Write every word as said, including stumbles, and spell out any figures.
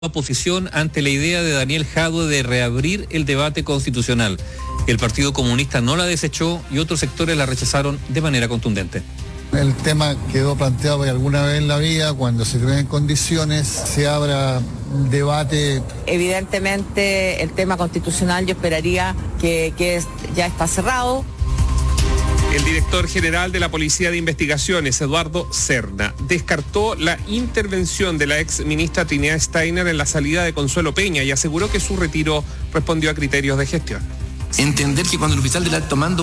oposición ante la idea de Daniel Jadue de reabrir el debate constitucional. El Partido Comunista no la desechó y otros sectores la rechazaron de manera contundente. El tema quedó planteado porque alguna vez en la vida, cuando se creen condiciones, se abra un debate. Evidentemente el tema constitucional yo esperaría que, que ya está cerrado. El director general de la Policía de Investigaciones, Eduardo Serna, descartó la intervención de la ex ministra Trinidad Steiner en la salida de Consuelo Peña y aseguró que su retiro respondió a criterios de gestión. Entender que cuando el oficial del alto mando